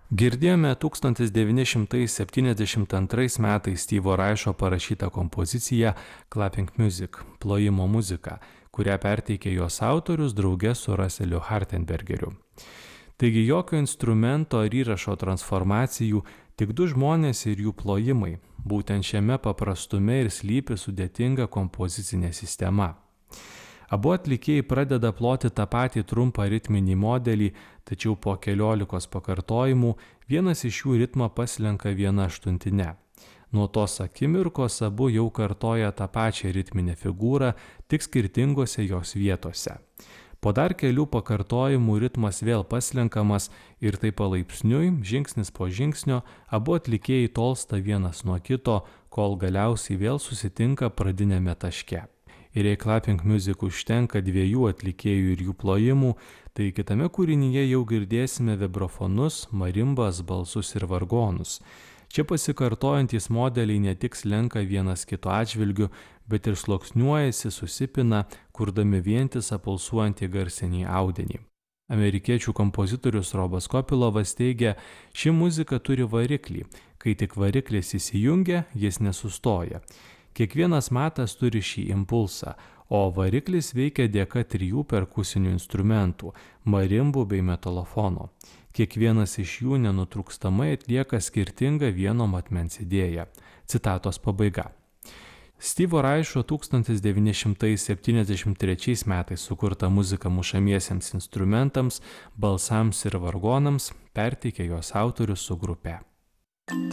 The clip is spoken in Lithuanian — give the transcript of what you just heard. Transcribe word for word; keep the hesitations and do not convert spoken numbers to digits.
Girdėjome tūkstantis devyni šimtai septyniasdešimt antrais metais Steve'o Reicho parašytą kompoziciją Clapping Music, plojimo muzika, kurią perteikė jos autorius drauge su Russellu Hartenbergeriu. Taigi jokio instrumento ar įrašo transformacijų, tik du žmonės ir jų plojimai. Būtent šiame paprastume ir slypi sudėtinga kompozicinė sistema. Abu atlikėjai pradeda ploti tą patį trumpą ritminį modelį, tačiau po keliolikos pakartojimų vienas iš jų ritmą paslenka viena aštuntine. Nuo tos akimirkos abu jau kartoja tą pačią ritminę figūrą, tik skirtingose jos vietose. Po dar kelių pakartojimų ritmas vėl paslenkamas ir taip palaipsniui, žingsnis po žingsnio, abu atlikėjai tolsta vienas nuo kito, kol galiausiai vėl susitinka pradinėme taške. Ir jei Clapping Music užtenka dviejų atlikėjų ir jų plojimų, tai kitame kūrinyje jau girdėsime vibrafonus, marimbas, balsus ir vargonus. Čia pasikartojantys modeliai ne tik slenka vienas kito atžvilgiu, bet ir sluoksniuojasi, susipina, kurdami vientisą pulsuojantį garsinį audinį. Amerikiečių kompozitorius Robas Kopilovas teigia, ši muzika turi variklį. Kai tik variklis įsijungia, jis nesustoja. Kiekvienas matas turi šį impulsą, o variklis veikia dėka trijų perkusinių instrumentų – marimbų bei metalofono. Kiekvienas iš jų nenutrūkstamai atlieka skirtingą vieno matmens idėją. Citatos pabaiga. Steve'o Reicho tūkstantis devyni šimtai septyniasdešimt trečiais metais sukurta muzika mušamiesiems instrumentams, balsams ir vargonams perteikė jos autorius su grupe.